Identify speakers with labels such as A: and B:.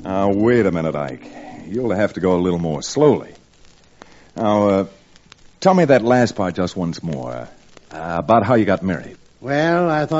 A: Now, wait a minute, Ike. You'll have to go a little more slowly. Now, tell me that last part just once more. About how you got married.
B: Well, I thought